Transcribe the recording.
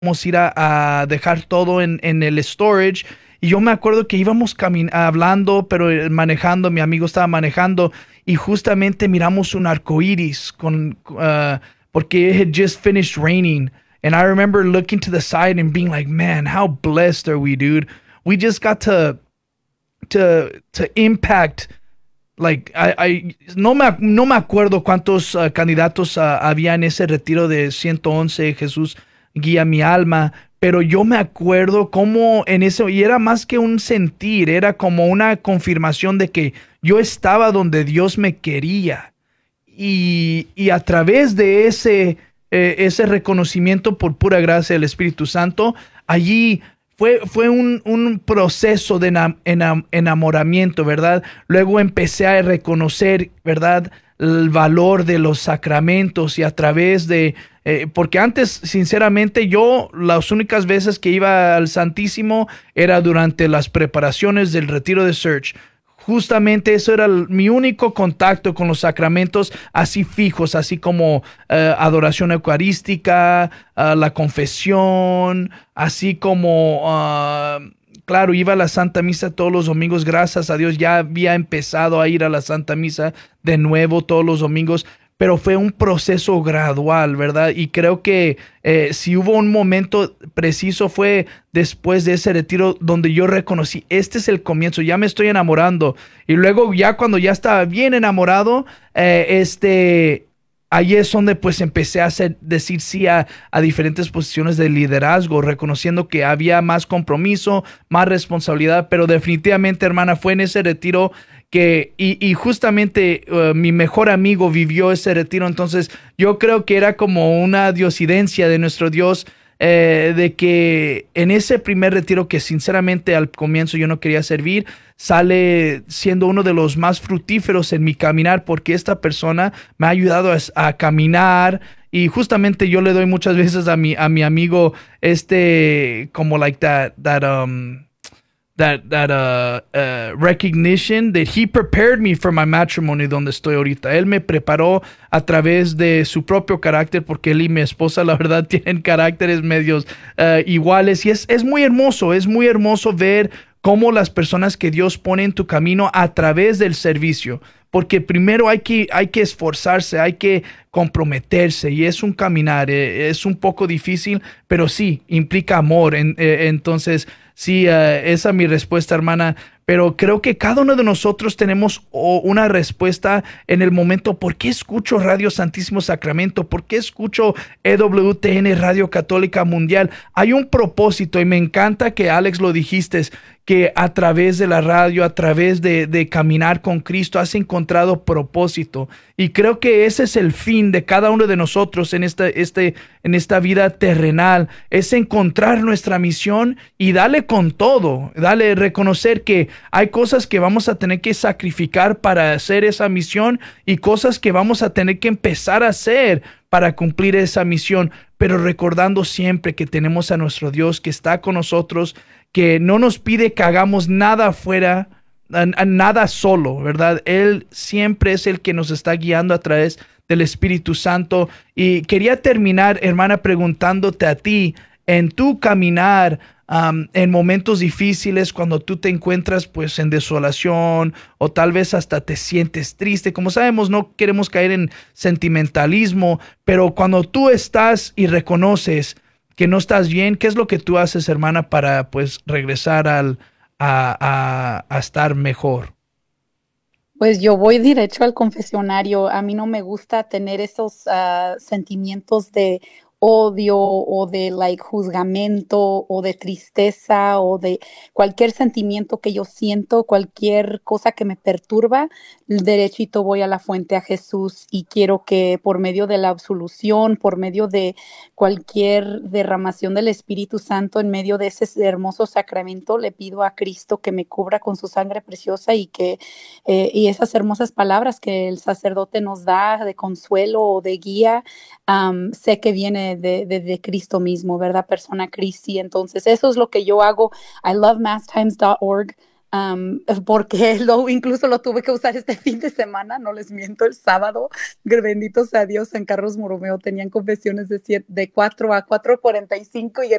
íbamos a ir a dejar todo en el storage. Y yo me acuerdo que íbamos hablando, pero manejando, mi amigo estaba manejando y justamente miramos un arco iris porque it had just finished raining. And I remember looking to the side and being like, man, how blessed are we, dude? We just got to impact. Like, no me acuerdo cuántos candidatos había en ese retiro de 111, Jesús guía mi alma, pero yo me acuerdo cómo en eso, y era más que un sentir, era como una confirmación de que yo estaba donde Dios me quería. Y a través de ese reconocimiento por pura gracia del Espíritu Santo, allí fue un proceso de enamoramiento, ¿verdad? Luego empecé a reconocer, ¿verdad? El valor de los sacramentos y a través porque antes, sinceramente, yo las únicas veces que iba al Santísimo era durante las preparaciones del retiro de Search. Justamente eso era mi único contacto con los sacramentos así fijos, así como adoración eucarística, la confesión, así como, claro, iba a la Santa Misa todos los domingos, gracias a Dios ya había empezado a ir a la Santa Misa de nuevo todos los domingos, pero fue un proceso gradual, ¿verdad? Y creo que si hubo un momento preciso fue después de ese retiro donde yo reconocí, este es el comienzo, ya me estoy enamorando. Y luego ya cuando ya estaba bien enamorado, ahí es donde pues empecé a decir sí a diferentes posiciones de liderazgo, reconociendo que había más compromiso, más responsabilidad, pero definitivamente, hermana, fue en ese retiro y justamente mi mejor amigo vivió ese retiro, entonces yo creo que era como una diosidencia de nuestro Dios, de que en ese primer retiro que sinceramente al comienzo yo no quería servir, sale siendo uno de los más fructíferos en mi caminar porque esta persona me ha ayudado a caminar y justamente yo le doy muchas veces a mi amigo como like that recognition that he prepared me for my matrimony donde estoy ahorita. Él me preparó a través de su propio carácter porque él y mi esposa la verdad tienen caracteres medios iguales y es muy hermoso ver cómo las personas que Dios pone en tu camino a través del servicio. Porque primero hay que esforzarse, hay que comprometerse y es un caminar, es un poco difícil, pero sí, implica amor. Entonces, sí, esa es mi respuesta, hermana. Pero creo que cada uno de nosotros tenemos una respuesta en el momento. ¿Por qué escucho Radio Santísimo Sacramento? ¿Por qué escucho EWTN Radio Católica Mundial? Hay un propósito y me encanta que Alex lo dijiste, que a través de la radio, a través de caminar con Cristo, has encontrado propósito. Y creo que ese es el fin de cada uno de nosotros en esta vida terrenal, es encontrar nuestra misión y darle con todo, reconocer que hay cosas que vamos a tener que sacrificar para hacer esa misión y cosas que vamos a tener que empezar a hacer para cumplir esa misión, pero recordando siempre que tenemos a nuestro Dios que está con nosotros, que no nos pide que hagamos nada afuera, a nada solo, ¿verdad? Él siempre es el que nos está guiando a través del Espíritu Santo. Y quería terminar, hermana, preguntándote a ti, en tu caminar, en momentos difíciles, cuando tú te encuentras pues en desolación o tal vez hasta te sientes triste. Como sabemos, no queremos caer en sentimentalismo, pero cuando tú estás y reconoces que no estás bien, ¿qué es lo que tú haces, hermana, para pues regresar a estar mejor? Pues yo voy derecho al confesionario. A mí no me gusta tener esos sentimientos de odio o de like juzgamento o de tristeza o de cualquier sentimiento que yo siento, cualquier cosa que me perturba, derechito voy a la fuente a Jesús y quiero que por medio de la absolución, por medio de cualquier derramación del Espíritu Santo en medio de ese hermoso sacramento, le pido a Cristo que me cubra con su sangre preciosa y esas hermosas palabras que el sacerdote nos da de consuelo o de guía, sé que viene de Cristo mismo, ¿verdad? Persona Christi. Entonces, eso es lo que yo hago. I love masstimes.org. porque incluso lo tuve que usar este fin de semana, no les miento, el sábado, bendito sea Dios, en Carros Moromeo tenían confesiones de 4 a 4:45 y